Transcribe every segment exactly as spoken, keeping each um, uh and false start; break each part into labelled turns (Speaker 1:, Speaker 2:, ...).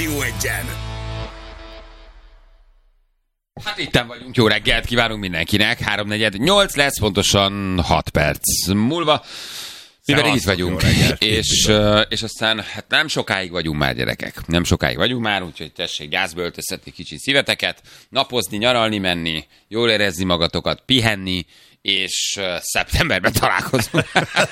Speaker 1: Rádió Egyen.
Speaker 2: Hát itten vagyunk, jó reggelt kívánunk mindenkinek, háromnegyed nyolc lesz, pontosan hat perc múlva. Mi pedig itt vagyunk, és, és aztán hát nem sokáig vagyunk már, gyerekek. Nem sokáig vagyunk már, úgyhogy tessék gázba öltöztetni kicsit szíveteket, napozni, nyaralni menni, jól érezni magatokat, pihenni, és uh, szeptemberben találkozunk.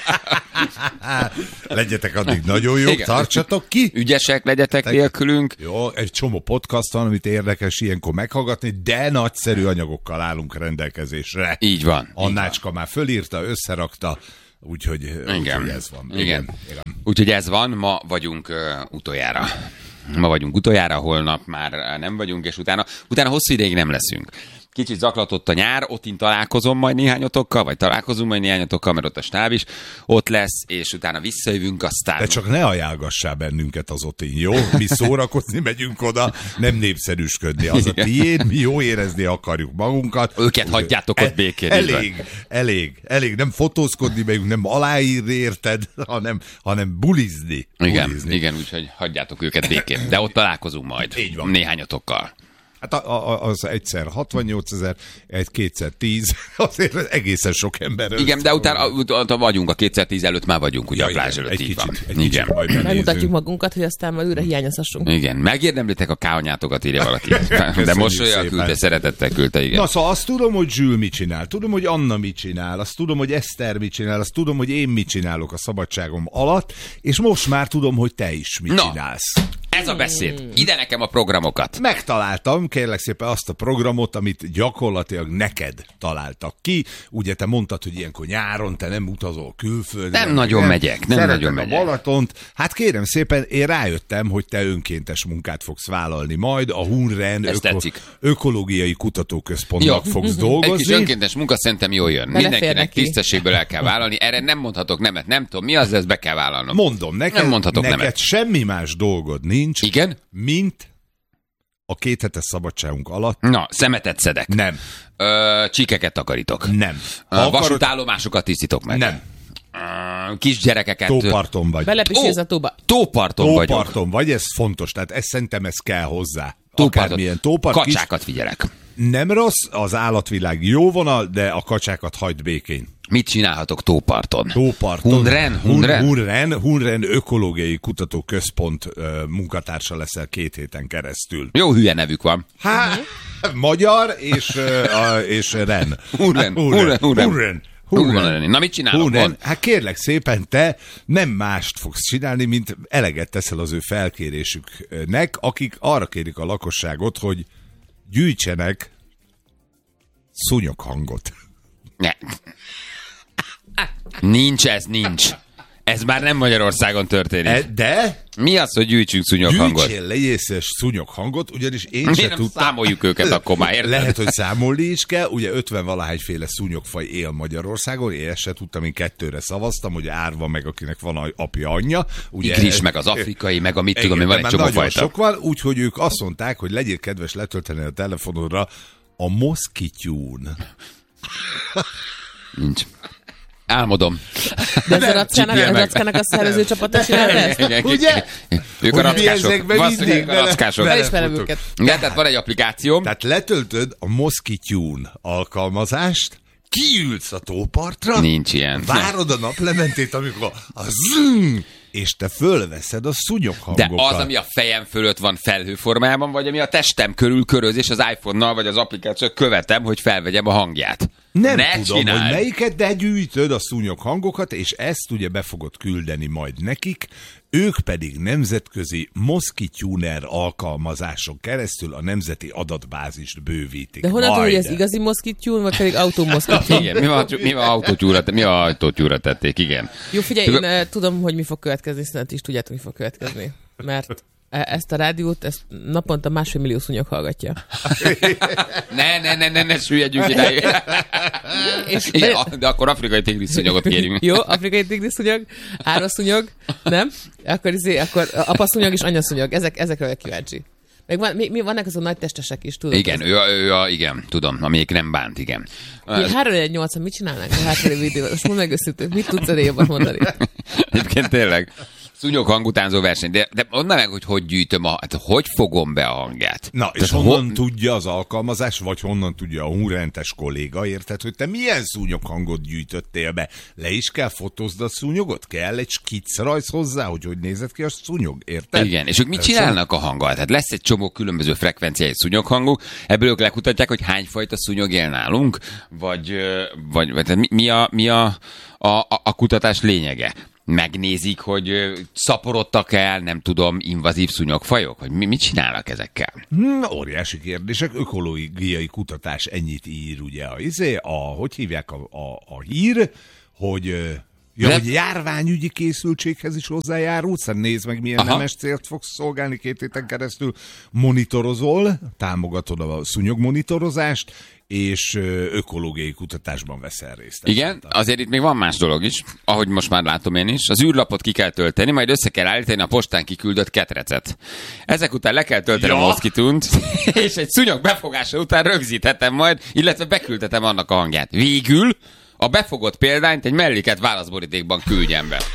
Speaker 3: Legyetek addig nagyon jók, igen. Tartsatok ki.
Speaker 2: Ügyesek legyetek nélkülünk.
Speaker 3: Jó, egy csomó podcast van, amit érdekes ilyenkor meghallgatni, de nagyszerű anyagokkal állunk rendelkezésre.
Speaker 2: Így van.
Speaker 3: Annácska már fölírta, összerakta, úgyhogy,
Speaker 2: igen.
Speaker 3: úgyhogy ez van.
Speaker 2: Igen. Igen. Igen. Úgyhogy ez van, ma vagyunk uh, utoljára. Ma vagyunk utoljára, holnap már nem vagyunk, és utána, utána hosszú ideig nem leszünk. Kicsit zaklatott a nyár, ott én találkozom majd néhányotokkal, vagy találkozunk majd néhányotokkal, mert ott a stáb is ott lesz, és utána visszajövünk, aztán...
Speaker 3: De csak ne ajánlgassál bennünket az otin, jó? Mi szórakozni megyünk oda, nem népszerűsködni. Az a tiéd, mi jó érezni akarjuk magunkat.
Speaker 2: Őket hagyjátok ott békén.
Speaker 3: Elég, elég, elég. Nem fotózkodni megyünk, nem aláírni, érted, hanem, hanem bulizni.
Speaker 2: Igen,
Speaker 3: bulizni.
Speaker 2: igen, úgyhogy hagyjátok őket békén. De ott találkozunk majd. Így van. Néhányotokkal.
Speaker 3: Hát a, a, az egyszer hatvannyolcezer, egy kétszer tíz, azért egészen sok ember.
Speaker 2: Igen, de utána, utána vagyunk, a kétszer tíz előtt már vagyunk, ugye ja, a plázs előtt,
Speaker 3: egy
Speaker 2: így
Speaker 3: kicsit,
Speaker 2: van.
Speaker 3: Egy igen. Kicsit
Speaker 4: megmutatjuk magunkat, hogy aztán majd újra hiányozhassunk.
Speaker 2: Igen, megérdemlitek a káonyátokat, írja valaki. De mosolya küldte, szeretettel küldte, igen.
Speaker 3: Na szóval azt tudom, hogy Zsül mit csinál, tudom, hogy Anna mit csinál, azt tudom, hogy Eszter mit csinál, azt tudom, hogy én mit csinálok a szabadságom alatt, és most már tudom, hogy te is mit
Speaker 2: Na.
Speaker 3: csinálsz.
Speaker 2: Ez a beszéd. Ide nekem a programokat.
Speaker 3: Megtaláltam, kérlek szépen, azt a programot, amit gyakorlatilag neked találtak ki. Ugye te mondtad, hogy ilyenkor nyáron te nem utazol külföldre.
Speaker 2: Nem nagyon nem, megyek, nem nagyon megyek.
Speaker 3: a Balatont. Hát kérem szépen, én rájöttem, hogy te önkéntes munkát fogsz vállalni majd. A Hunren öko- Ökológiai Kutatóközpontnak fogsz dolgozni.
Speaker 2: Egy kis önkéntes munka szerintem jól jön. Bele Mindenkinek tisztességből el kell vállalni. Erre nem mondhatok nemet, nem tudom mi az, ezt be kell vállalnom.
Speaker 3: Mondom, neked,
Speaker 2: nem mondhatok
Speaker 3: neked
Speaker 2: nemet.
Speaker 3: semmi más dolgod nincs,
Speaker 2: igen?
Speaker 3: mint a két hetes szabadságunk alatt.
Speaker 2: Na, szemetet szedek.
Speaker 3: Nem.
Speaker 2: Ö, csíkeket takarítok.
Speaker 3: Nem.
Speaker 2: Ha akarod... Vasútállomásokat tisztítok meg.
Speaker 3: Nem.
Speaker 2: Ö, kisgyerekeket...
Speaker 3: Tóparton vagy.
Speaker 4: Belepisélsz a tóba.
Speaker 2: Tóparton,
Speaker 3: tóparton
Speaker 2: vagyok.
Speaker 3: Tóparton vagy, ez fontos. Tehát ez szerintem ez kell hozzá.
Speaker 2: Tóparton.
Speaker 3: Akármilyen tópart.
Speaker 2: Kacsákat kis... figyelek.
Speaker 3: Nem rossz, az állatvilág jó vonal, de a kacsákat hagyd békén.
Speaker 2: Mit csinálhatok Tóparton?
Speaker 3: Tóparton.
Speaker 2: Hunren? Hunren?
Speaker 3: Hunren, Hunren Ökológiai Kutatóközpont uh, munkatársa leszel két héten keresztül.
Speaker 2: Jó hülye nevük van.
Speaker 3: Hát, uh-huh. Magyar és, uh, és Ren.
Speaker 2: Hunren.
Speaker 3: Hunren. Hunren. Hunren.
Speaker 2: Hunren. Na mit csinálok?
Speaker 3: Hunren. Hát kérlek szépen, te nem mást fogsz csinálni, mint eleget teszel az ő felkérésüknek, akik arra kérik a lakosságot, hogy gyűjtsenek szúnyoghangot.
Speaker 2: Ne. Nincs ez, nincs. Ez már nem Magyarországon történik.
Speaker 3: E, de?
Speaker 2: Mi az, hogy gyűjtsünk szúnyoghangot?
Speaker 3: Gyűjtsél legyészes szúnyoghangot, ugyanis én
Speaker 2: Mi
Speaker 3: se
Speaker 2: nem
Speaker 3: tudtam.
Speaker 2: Számoljuk őket akkor már, érted?
Speaker 3: Lehet, hogy számolni is kell. Ugye ötven-valahányféle szúnyogfaj él Magyarországon. Én ezt se tudtam, én kettőre szavaztam, hogy árva meg, akinek van apja, anyja. Ugye,
Speaker 2: Igris, meg az afrikai, meg a mit tudom, én van egy csomó fajta.
Speaker 3: Sok van, úgyhogy ők azt mondták, hogy legyél kedves letölteni a telefonodra a Moszkityún.
Speaker 2: Nincs. Álmodom.
Speaker 4: De ez a Rackának a szervező csapata csinálja ezt?
Speaker 3: Ugye?
Speaker 2: Ők a rackások. Vasszonyik a rackások.
Speaker 4: Felismerem őket.
Speaker 2: Igen, tehát van egy applikáció.
Speaker 3: Tehát letöltöd a Moszkityún alkalmazást, kiülsz a tópartra,
Speaker 2: nincs ilyen.
Speaker 3: Várod a naplementét, amikor a zzzz, és te fölveszed a szúnyoghangokat.
Speaker 2: De az, ami a fejem fölött van felhőformájában, vagy ami a testem körül köröz, és az iPhone-nal, vagy az applikáció követem, hogy felvegyem a hangját.
Speaker 3: Nem
Speaker 2: ne
Speaker 3: tudom,
Speaker 2: csináld.
Speaker 3: hogy melyiket, de gyűjtöd a szúnyoghangokat, és ezt ugye be fogod küldeni majd nekik, ők pedig nemzetközi Moszkityúner alkalmazáson keresztül a nemzeti adatbázist bővítik.
Speaker 4: De honnan tudod, hogy ez igazi moszkityún, vagy pedig automoszkityún?
Speaker 2: Igen, mi van, mi van autótyúra, mi a autótyúra tették, igen.
Speaker 4: Jó, figyelj, én uh, tudom, hogy mi fog következni, szerintem is tudjátok, mi fog következni. Mert ezt a rádiót, ezt naponta másfél millió szúnyog hallgatja.
Speaker 2: Ne, ne, ne, ne, ne süllyedjünk idáig. És igen, de... de akkor afrikai tigrisszúnyogot kérjünk.
Speaker 4: Jó, afrikai tigrisszúnyog, árvaszúnyog, nem? Akkor, izé, akkor apaszúnyog és anyaszúnyog, ezek, ezekre vagyok kíváncsi. Meg van, mi, mi vannak azon nagy testesek is, tudod?
Speaker 2: Igen, ő, ő, ő, igen, tudom, amelyik nem bánt, igen.
Speaker 4: három egy nyolcan mit csinálnánk a hátralévő videóban? Most mondd meg őszintén, mit tudsz ennél jobban mondani?
Speaker 2: Egyébként tényleg. Szúnyog hangutánzó verseny, de, de mondd meg, hogy hogy gyűjtöm, a, hát hogy fogom be a hangját.
Speaker 3: Na,
Speaker 2: Tehát
Speaker 3: és honnan
Speaker 2: ho...
Speaker 3: tudja az alkalmazás, vagy honnan tudja a hunrentes kolléga, érted, hogy te milyen szúnyoghangot gyűjtöttél be? Le is kell fotózd a szúnyogot? Kell egy skiccrajz hozzá, hogy hogy nézett ki a szúnyog, érted?
Speaker 2: Igen, és ők mit csinálnak a hanggal? Tehát lesz egy csomó különböző frekvenciái szúnyoghangok, ebből ők lekutatják, hogy hány fajta szúnyog él nálunk, vagy, vagy, vagy tehát mi, mi, a, mi a, a, a kutatás lényege? Megnézik, hogy szaporodtak el, nem tudom, invazív szúnyogfajok? Vagy mi, mit csinálnak ezekkel?
Speaker 3: Hmm, óriási kérdések. Ökológiai kutatás ennyit ír, ugye, a, izé, a, hogy hívják a, a, a hír, hogy... Ja,
Speaker 2: De...
Speaker 3: hogy járványügyi készültséghez is hozzájárulsz, nézd meg, milyen Aha. nemes célt fogsz szolgálni két héten keresztül, monitorozol, támogatod a szúnyogmonitorozást, és ökológiai kutatásban veszel részt.
Speaker 2: Igen, azért itt még van más dolog is, ahogy most már látom én is. Az űrlapot ki kell tölteni, majd össze kell állítani a postán kiküldött ketrecet. Ezek után le kell tölteni ja. a moszkitunt, és egy szúnyog befogása után rögzíthetem majd, illetve beküldhetem annak a hangját. Végül a befogott példányt egy melléket válaszborítékban küldjem be.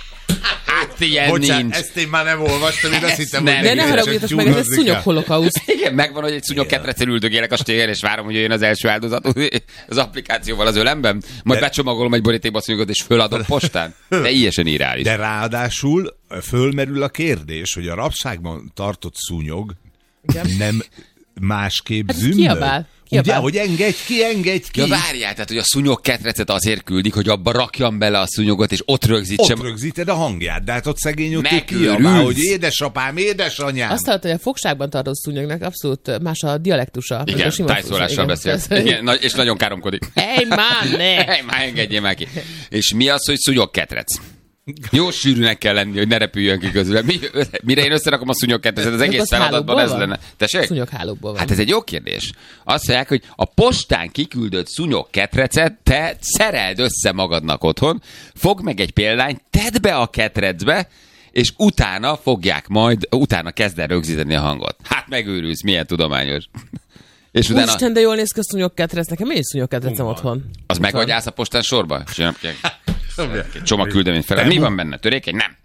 Speaker 2: Hát ilyen
Speaker 3: Bocsán,
Speaker 2: nincs.
Speaker 3: ezt én már nem olvastam, én azt hittem,
Speaker 2: nem.
Speaker 3: hogy...
Speaker 4: De ne haragudjatok meg, ez egy szúnyogholokauszt.
Speaker 2: Igen, megvan, hogy egy szúnyog ketrecen üldögélek a stégen, és várom, hogy jön az első áldozat az applikációval az ölemben, majd de... becsomagolom egy borítékba a szúnyogot, és föladom postán. De ilyesen irreális.
Speaker 3: De ráadásul fölmerül a kérdés, hogy a rabságban tartott szúnyog igen. nem másképp
Speaker 4: hát
Speaker 3: zümmög.
Speaker 4: Kiabál.
Speaker 3: Ugye, hogy engedj ki, engedj ki.
Speaker 2: Ja, várjál, tehát, hogy a szúnyog ketrecet azért küldik, hogy abba rakjam bele a szúnyogot, és ott rögzítsem.
Speaker 3: Ott rögzíted a hangját, de hát ott szegény ott
Speaker 2: kiabál,
Speaker 3: hogy édesapám, édesanyám.
Speaker 4: Azt hallott, hogy a fogságban tartott szúnyognak abszolút más a dialektusa.
Speaker 2: Igen, tájszólással beszél. Igen, és nagyon káromkodik.
Speaker 4: Ej, már ne!
Speaker 2: Ej, már engedjél már ki. És mi az, hogy szúnyog ketrec? Jó sűrűnek kell lenni, hogy ne repüljön ki közül. Mi, mire én összerakom a szúnyogketrecet, az egész feladatban ez lenne. Tessék?
Speaker 4: Szúnyoghálókból van.
Speaker 2: Hát ez egy jó kérdés. Azt mondják, hogy a postán kiküldött szúnyogketrecet te szereld össze magadnak otthon, fogd meg egy példányt, tedd be a ketrecbe, és utána fogják majd, utána kezd el rögzíteni a hangot. Hát megőrülsz, milyen tudományos. És utána...
Speaker 4: Úristen, de jól néz ki a szúnyogketrec, nekem én is szúnyogketrecem otthon.
Speaker 2: Az meg vagy állsz a postán sorba? Csomagküldemény fel. Mi van benne? Törékeny? Nem.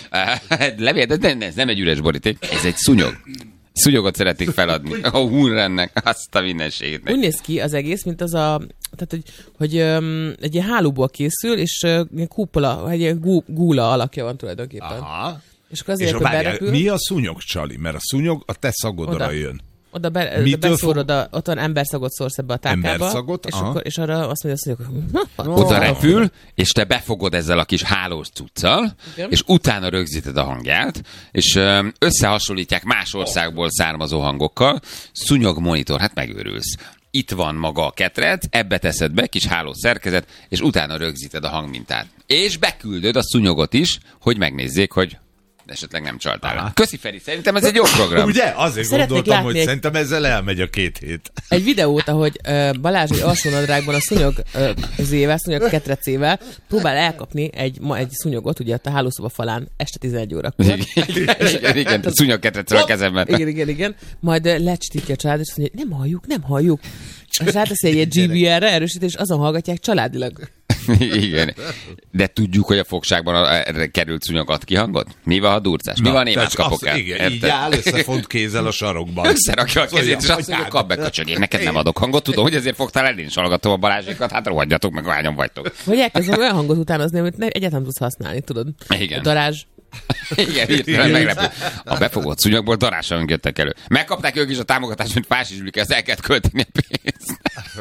Speaker 2: Levél, de nem, ez nem egy üres boríték. Ez egy szúnyog. Szúnyogot szeretnék feladni. A húrrennek azt a mindenségét.
Speaker 4: Úgy néz ki az egész, mint az a... Tehát, hogy, hogy um, egy ilyen hálóból készül, és uh, kúpola, egy ilyen gú, gúla alakja van tulajdonképpen.
Speaker 3: Aha.
Speaker 4: És akkor azért,
Speaker 3: és
Speaker 4: akkor
Speaker 3: várjál,
Speaker 4: berepül...
Speaker 3: mi a szúnyog, Csali? Mert a szúnyog a te szagodra
Speaker 4: Oda.
Speaker 3: jön.
Speaker 4: Oda be, beszórod, fog... a, ott van emberszagot szórsz ebbe a tálkába. Emberszagot? És, akkor, és arra azt mondja, hogy
Speaker 2: oda repül, és te befogod ezzel a kis hálós cuccal, igen. és utána rögzíted a hangját, és összehasonlítják más országból származó hangokkal. Szúnyog monitor, hát megőrülsz. Itt van maga a ketrec, ebbe teszed be, kis hálós szerkezet, és utána rögzíted a hangmintát. És beküldöd a szúnyogot is, hogy megnézzék, hogy esetleg nem csaltál. Aha. Köszi, Feri, szerintem ez egy jó program.
Speaker 3: Ugye? Azért szeretnék gondoltam, hogy egy... szerintem ezzel elmegy a két hét.
Speaker 4: Egy videót, ahogy uh, Balázs egy alsónadrágban a szúnyog uh, zével, szúnyog ketrecével próbál elkapni egy, ma egy szúnyogot, ugye a hálószoba falán este tizenegy órakor.
Speaker 2: Igen, igen, igen, a szúnyog ketrecel a kezemben.
Speaker 4: Igen, igen, igen. Majd uh, lecsítja a család, és mondja, nem halljuk, nem halljuk. És ráteszi egy gé bé er-re erősít, és azon hallgatják családilag.
Speaker 2: Igen. De tudjuk, hogy a fogságban erre került szúnyogat ki hangot? Mi van a durcás? Mi van, én más kapok el?
Speaker 3: Igen, így áll összefont kézzel a sarokban.
Speaker 2: Összerakja a kezét, és azt mondja, kap be, köcsög, én neked nem adok hangot. Tudom, hogy ezért fogtál el, én is hallgatom a Balázsékat, hát rohadjatok meg, hányan vagytok.
Speaker 4: Vagy elkezdem olyan hangot utánozni, amit egyáltalán tudsz használni, tudod?
Speaker 2: Igen.
Speaker 4: A darázs.
Speaker 2: Igen, hirtelen meglepő. A befogott szúnyogból darásra jöttek elő. Megkapták ők is a támogatást, mint Fási Zsülike, az el kellett költeni a pénzt.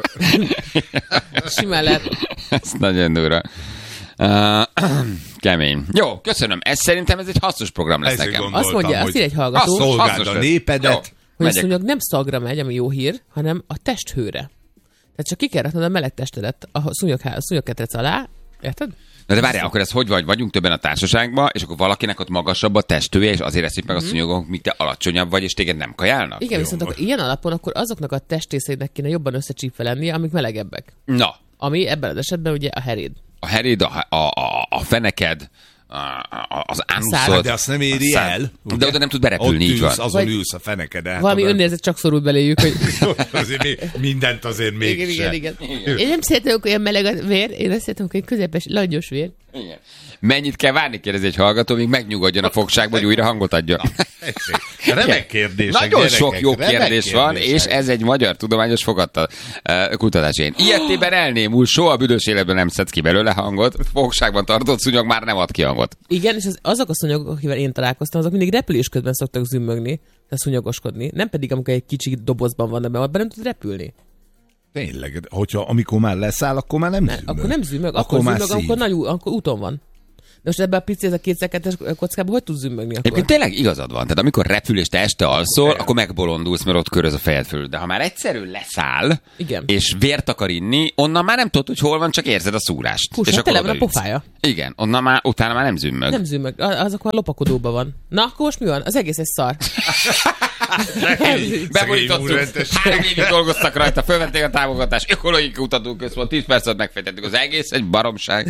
Speaker 4: Simán lehet.
Speaker 2: Ez nagyon durva. Uh, kemény. Jó, köszönöm. Ez szerintem ez egy hasznos program lesz
Speaker 3: Ezért
Speaker 2: nekem.
Speaker 4: Azt mondja, azt ír egy hallgató.
Speaker 3: Szolgáld a népedet.
Speaker 2: Jó,
Speaker 4: hogy a szúnyog nem szagra megy, ami jó hír, hanem a testhőre. Tehát csak ki kell raknod a meleg testedet a szúnyogketrec alá. Érted?
Speaker 2: Na de várjál, akkor ez hogy vagy? Vagyunk többen a társaságban, és akkor valakinek ott magasabb a testője, és azért eszik meg a szúnyogon, míg te alacsonyabb vagy, és téged nem kajálnak?
Speaker 4: Igen, viszont akkor ilyen alapon akkor azoknak a testrészeinek kéne jobban összecsípve lennie, amik melegebbek.
Speaker 2: Na.
Speaker 4: Ami ebben az esetben ugye a heréd.
Speaker 2: A heréd, a, a, a, a feneked, az ánuszod.
Speaker 3: De azt nem éri el.
Speaker 2: Ugye? De oda nem tud berepülni, így van.
Speaker 3: Azon
Speaker 4: Vagy
Speaker 3: ülsz a feneked.
Speaker 4: Valami önnézet csak szorult beléjük, hogy...
Speaker 3: azért még, mindent azért még
Speaker 4: igen, igen, igen, igen. Én nem szeretem olyan meleg a vér, én azt szeretem, hogy közepes, langyos vér.
Speaker 2: Igen. Mennyit kell várni, kérdezi egy hallgató, míg megnyugodjon a fogságba, hogy újra hangot adjon.
Speaker 3: Remek kérdések,
Speaker 2: Nagyon
Speaker 3: gyerekek,
Speaker 2: sok jó kérdés
Speaker 3: kérdések.
Speaker 2: van, és ez egy magyar tudományos fogadta uh, kutatás. Én ilyetében elnémul, soha büdös életben nem szedsz ki belőle hangot, fogságban tartott szúnyog már nem ad ki hangot.
Speaker 4: Igen, és az, azok a szúnyogok, akivel én találkoztam, azok mindig repülés közben szoktak zümmögni, tehát szúnyogoskodni. Nem pedig, amikor egy kicsi dobozban vannak be, abban nem tud repülni.
Speaker 3: Tényleg, hogyha amikor már leszáll, akkor már nem
Speaker 4: Ne,
Speaker 3: zümmög.
Speaker 4: akkor nem zümmög, akkor, akkor zümmög, amikor, nagy, akkor úton van. De most ebben a pici, ez a kétszer-kettes kockában hogy tud zümmögni akkor?
Speaker 2: Egyébként tényleg igazad van. Tehát amikor repül és te este alszol, okay. akkor megbolondulsz, mert ott köröz a fejed fölül. De ha már egyszerűen leszáll,
Speaker 4: igen.
Speaker 2: és vért akar inni, onnan már nem tudod, hogy hol van, csak érzed a szúrást.
Speaker 4: Hús,
Speaker 2: és
Speaker 4: hát tele van a pofája.
Speaker 2: Igen, onnan már, utána már nem zümmög.
Speaker 4: Nem zümmög, az akkor lopakodóban van. Na, akkor most mi van? Az egész egy szar.
Speaker 2: Beborítottuk, három évig dolgoztak rajta, fölvették a támogatást, ökológiai kutatóközpont, tíz percet megfejtettük, az egész egy baromság.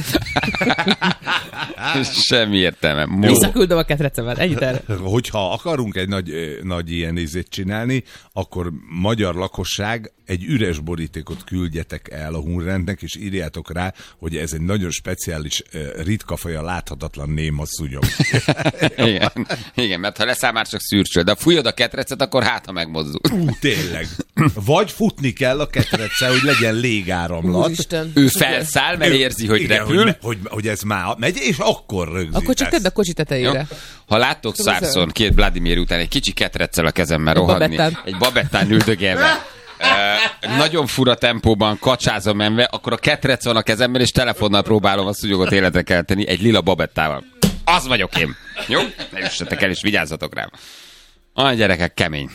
Speaker 2: Semmi értelme.
Speaker 4: Visszaküldöm a ketrecemet, ennyit erre.
Speaker 3: Hogyha akarunk egy nagy, nagy ilyen ízét csinálni, akkor magyar lakosság egy üres borítékot küldjetek el a Hunrendnek, és írjátok rá, hogy ez egy nagyon speciális, ritka faj, a láthatatlan néma szúnyog.
Speaker 2: igen, igen, mert ha leszáll már csak szürcsöl, de ha fújod a ketrecet, akkor hát, ha megmozdul.
Speaker 3: Ú, tényleg. Vagy futni kell a ketrecel, hogy legyen légáramlat.
Speaker 4: Úristen.
Speaker 2: Ő felszáll, mert érzi, hogy
Speaker 3: igen,
Speaker 2: repül.
Speaker 3: Hogy, hogy, hogy ez már megy, és akkor rögzítesz.
Speaker 4: Akkor csak tedd a kocsi tetejére.
Speaker 2: Jó. Ha láttok Szárszon két Vladimir után egy kicsi ketreccel a kezemmel rohadni,
Speaker 4: babettán.
Speaker 2: egy babettán üldögélve, Uh, nagyon fura tempóban kacsázom menve, akkor a ketrec van a kezemben, és telefonnal próbálom a szúnyogot életre kelteni egy lila babettával. Az vagyok én. Jó? Ne üssetek el, és vigyázzatok rám. A gyerekek, kemény.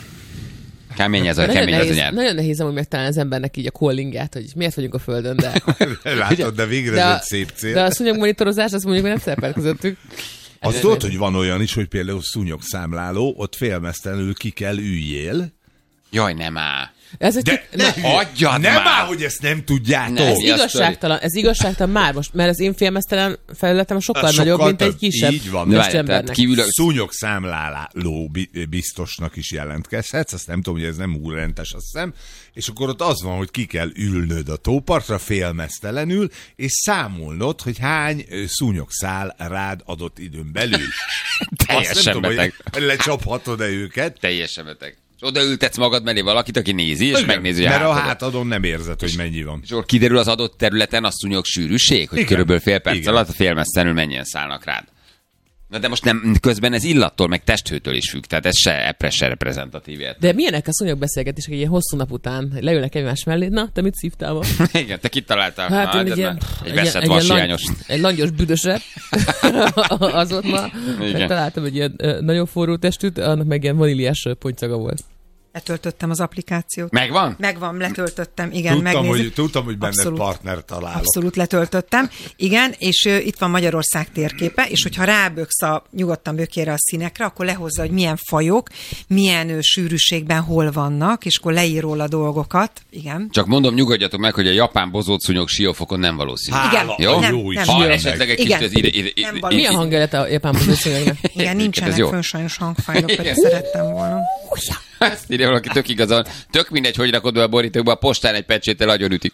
Speaker 2: Kemény ez a,
Speaker 4: nagyon
Speaker 2: kemény
Speaker 4: nehéz,
Speaker 2: ez a nyelv.
Speaker 4: Nagyon nehéz amúgy megtalálni az embernek így a callingját, hogy miért vagyunk a Földön, de...
Speaker 3: Látod, de végre
Speaker 4: de
Speaker 3: ez
Speaker 4: a,
Speaker 3: egy szép cél.
Speaker 4: De a szúnyogmonitorozás, azt mondjuk, hogy nem szerepel közöttük.
Speaker 3: Azt tudod, hogy van olyan is, hogy például szúnyogszámláló, ott félmeztelenül ki kell üljél.
Speaker 2: Jaj, nem áll.
Speaker 4: Ez egy
Speaker 3: De
Speaker 4: tök,
Speaker 3: ne,
Speaker 2: hagyjad
Speaker 3: nem
Speaker 2: már!
Speaker 3: áll, hogy ezt nem tudjátok.
Speaker 2: Ne,
Speaker 4: ez igazságtalan, ez igazságtalan már most, mert az én félmeztelen felületem sokkal,
Speaker 3: sokkal
Speaker 4: nagyobb, mint
Speaker 3: több.
Speaker 4: egy kisebb
Speaker 3: Így van.
Speaker 2: Várjál,
Speaker 4: testembernek.
Speaker 2: tehát kívül-
Speaker 3: Szúnyogszámláló biztosnak is jelentkezhetsz, azt nem tudom, hogy ez nem úrrentes, azt hiszem, és akkor ott az van, hogy ki kell ülnöd a tópartra félmeztelenül, és számolnod, hogy hány szúnyog száll rád adott időn belül.
Speaker 2: Teljesen beteg.
Speaker 3: Hogy lecsaphatod-e őket.
Speaker 2: Teljesen beteg. Odaültetsz magad mellé valakit, aki nézi, és
Speaker 3: Igen,
Speaker 2: megnézi, hogy
Speaker 3: mert a
Speaker 2: hátadon.
Speaker 3: hátadon nem érzed, hogy mennyi van.
Speaker 2: És akkor kiderül az adott területen a szúnyog sűrűség, hogy
Speaker 3: Igen.
Speaker 2: körülbelül fél perc
Speaker 3: Igen.
Speaker 2: alatt a félmeztelenül mennyien szállnak rád. Na de most nem, közben ez illattól, meg testhőtől is függ, tehát ez se, epre se reprezentatív.
Speaker 4: De milyenek a szúnyogbeszélgetések egy ilyen hosszú nap után, hogy leülnek egymás mellé, na, te mit szívtál ma?
Speaker 2: Igen, te kitaláltál.
Speaker 4: Hát
Speaker 2: Na,
Speaker 4: én
Speaker 2: de
Speaker 4: egy ilyen,
Speaker 2: egy veszett
Speaker 4: ilyen
Speaker 2: vashiányos.
Speaker 4: lang- egy langyos büdösre, az ott ma.
Speaker 2: Igen.
Speaker 4: Találtam egy ilyen ö, nagyon forró testűt, annak meg ilyen vaníliás ö, pontycaga volt.
Speaker 1: Letöltöttem az applikációt.
Speaker 2: Megvan?
Speaker 1: Megvan, letöltöttem, igen,
Speaker 3: Tudtam,
Speaker 1: megnézzük.
Speaker 3: hogy, tudtam, hogy benned
Speaker 1: Abszolút.
Speaker 3: partner találok.
Speaker 1: Abszolút letöltöttem. Igen, és uh, itt van Magyarország térképe, és hogyha ráböksz a nyugodtan bökére a színekre, akkor lehozza, hogy milyen fajok, milyen uh, sűrűségben hol vannak, és akkor leír róla dolgokat. Igen.
Speaker 2: Csak mondom, nyugodjatok meg, hogy a japán bozótszúnyog siófokon nem valószínű.
Speaker 3: Hála,
Speaker 1: Igen.
Speaker 2: Jó?
Speaker 1: Nem,
Speaker 3: jó
Speaker 1: nem.
Speaker 3: is.
Speaker 2: Ha
Speaker 1: Igen.
Speaker 2: esetleg egy
Speaker 1: Igen.
Speaker 2: kicsit ide, ide, ide,
Speaker 1: Nem
Speaker 2: ide,
Speaker 1: valami.
Speaker 4: Milyen hangja a japán pozíciójának?
Speaker 1: Igen,
Speaker 2: ez
Speaker 1: nincsenek
Speaker 2: jó.
Speaker 1: fönn sajnos hangfájlok,
Speaker 2: Igen.
Speaker 1: pedig szerettem volna.
Speaker 2: Ezt írja valaki, tök igazán. Tök mindegy, hogy rakod be a borítókba, a postán egy pecséttel agyon ütik.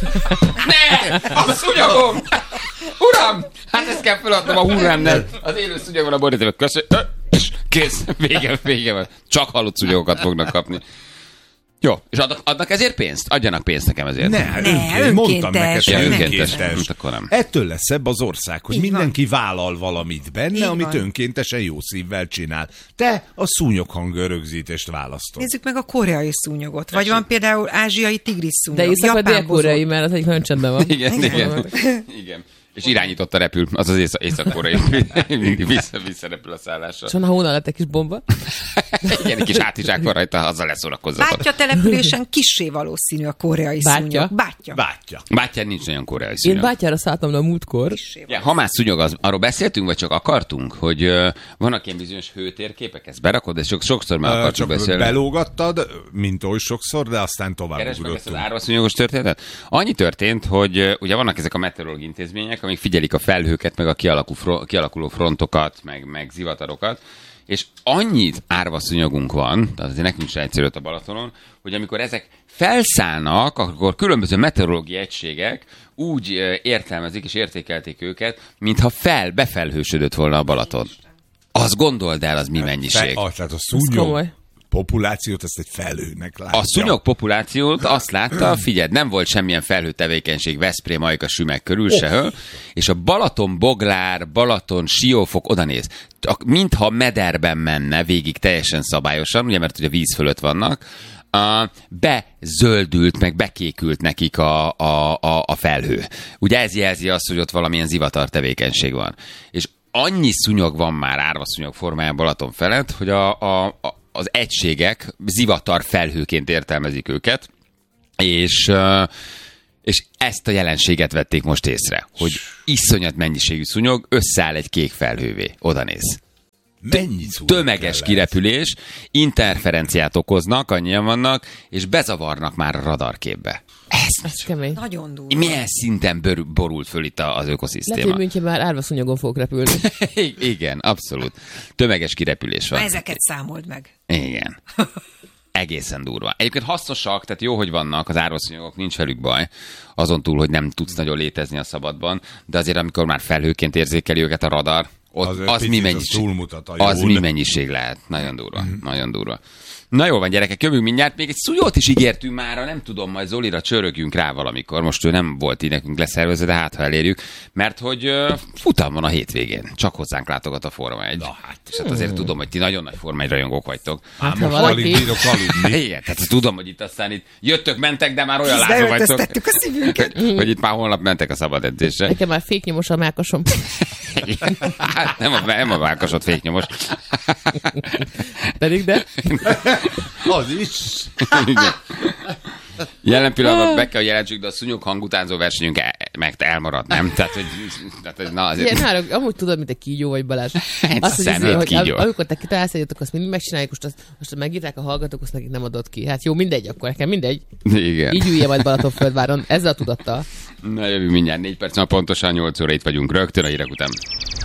Speaker 2: Ne! A szúnyogom! Uram! Hát ezt kell feladnom a hurrámnál. Az élő szúnyog van a borítókban. Köszönöm. És kész. Vége, vége van. Csak halott szúnyogokat fognak kapni. Jó, és adnak, adnak ezért pénzt? Adjanak pénzt nekem ezért.
Speaker 3: Ne,
Speaker 1: Ne,
Speaker 3: önként, mondtam neked,
Speaker 1: önkéntes.
Speaker 3: hogy
Speaker 2: Ja,
Speaker 1: nem.
Speaker 2: önkéntes.
Speaker 3: önkéntes.
Speaker 2: Most akkor nem.
Speaker 3: Ettől lesz szebb az ország, hogy
Speaker 1: Így
Speaker 3: mindenki vállal valamit benne,
Speaker 1: Így
Speaker 3: amit
Speaker 1: van.
Speaker 3: önkéntesen jó szívvel csinál. Te a szúnyoghang rögzítést választod.
Speaker 1: Nézzük meg a koreai szúnyogot. Vagy van például ázsiai tigris szúnyog.
Speaker 4: De észak vagy
Speaker 1: japán
Speaker 4: dél-koreai, mert az egyik nagyon csendben van.
Speaker 2: Igen, igen. Igen. És irányította repül, az az észak- észak-koreai. Mindig vissza, visszarepül a szállásra.
Speaker 4: És van, ha hónal lett egy kis bomba.
Speaker 2: Igen, egy kis hátizsák van rajta, azzal leszórakozzatok.
Speaker 1: Bátya településen kissé valószínű a koreai
Speaker 4: Bátya?
Speaker 1: szúnyog. Bátya.
Speaker 3: Bátya.
Speaker 2: Bátyán nincs nagyon koreai
Speaker 4: Én
Speaker 2: szúnyog.
Speaker 4: bátyára szálltam le a múltkor.
Speaker 1: Kissé
Speaker 2: Ja, ha már szúnyog, az, arról beszéltünk, vagy csak akartunk, hogy uh, vannak ilyen bizonyos hőtérképek, ezt berakod, és sok, sokszor már
Speaker 3: Ö,
Speaker 2: akartunk
Speaker 3: Csak
Speaker 2: beszélni.
Speaker 3: belógattad, mint oly sokszor, de aztán tovább
Speaker 2: Keresd meg ezt az
Speaker 3: ugrottunk.
Speaker 2: árvaszúnyogos történetet. Annyi történt, hogy uh, ugye vannak ezek a meteorológiai intézmények, amik figyelik a felhőket, meg a kialakuló frontokat, meg, meg zivatarokat, és annyit árvaszúnyogunk van, tehát azért nekünk sem egyszerű a Balatonon, hogy amikor ezek felszállnak, akkor különböző meteorológiai egységek úgy értelmezik és értékelték őket, mintha fel, befelhősödött volna a Balaton. Azt gondold el, az mi mennyiség.
Speaker 3: Fe, tehát a szúnyog populációt ezt egy felhőnek látja.
Speaker 2: A szúnyog populációt azt látta, figyeld, nem volt semmilyen felhő tevékenység Veszprém, Ajka, Sümek körül oh. sehol, és a Balaton, Boglár, Balaton, Siófok odanéz. Mintha mederben menne végig teljesen szabályosan, ugye, mert ugye víz fölött vannak, Uh, bezöldült, meg bekékült nekik a, a, a, a felhő. Ugye ez jelzi azt, hogy ott valamilyen zivatar tevékenység van. És annyi szúnyog van már árvaszúnyog formájában Balaton felett, hogy a, a, a, az egységek zivatar felhőként értelmezik őket, és, uh, és ezt a jelenséget vették most észre, hogy iszonyat mennyiségű szúnyog összeáll egy kék felhővé. Oda néz. Tömeges kirepülés, interferenciát okoznak, annyian vannak, és bezavarnak már a radarképbe. Ez,
Speaker 4: Ez kemény.
Speaker 1: Nagyon durva.
Speaker 2: Milyen szinten bör, borult föl itt az ökoszisztéma?
Speaker 4: Lehet, hogy München már árvaszúnyogon fogok repülni.
Speaker 2: Igen, abszolút. Tömeges kirepülés van.
Speaker 1: Na, ezeket számold meg.
Speaker 2: Igen. Egészen durva. Egyébként hasznosak, tehát jó, hogy vannak az árvaszúnyogok, nincs velük baj, azon túl, hogy nem tudsz nagyon létezni a szabadban, de azért amikor már felhőként érzékeli őket a radar, ott az, az, mi mennyiség, az mi mennyiség lehet. Nagyon durva, mm. nagyon durva. Na jó van, gyerekek, jövünk mindjárt. Még egy szúnyót is ígértünk mára, nem tudom, majd Zolira csörögjünk rá valamikor. Most ő nem volt így nekünk leszervezve, de hát ha elérjük. Mert hogy uh, futam van a hétvégén. Csak hozzánk látogat a Forma egy. Na, hát. És hát azért mm. tudom, hogy ti nagyon nagy Forma egy rajongók vagytok.
Speaker 3: Hát, most alig bírok aludni.
Speaker 2: Igen, tehát tudom, hogy itt aztán itt jöttök, mentek, de már olyan lázó vagytok.
Speaker 1: a szívünket.
Speaker 2: Hogy, hogy itt már holnap mentek a szabad edzésre.
Speaker 4: Nekem már féknyomos a mákasom.
Speaker 2: Hát nem a, nem a mákasod féknyomos.
Speaker 4: Pedig de.
Speaker 3: Az is.
Speaker 2: Jelen pillanatban be kell jelentsük, de a szúnyog hangutánzó versenyünk el, meg elmarad, nem? Tehát, hogy, tehát, hogy na azért...
Speaker 4: Igen, nálunk, amúgy tudod, mint egy kígyó vagy Balázs.
Speaker 2: Azt, hogy, azért, hogy
Speaker 4: am, amikor te kitalálsz egyet, azt mindig megcsináljuk, most, azt, most megírták a hallgatók, azt nekik nem adott ki. Hát jó, mindegy, akkor nekem mindegy.
Speaker 2: Igen.
Speaker 4: Így ülje majd Balatonföldváron, ezzel a tudattal.
Speaker 2: Na jövünk mindjárt négy perc, pontosan nyolc óra itt vagyunk rögtön a hírek után.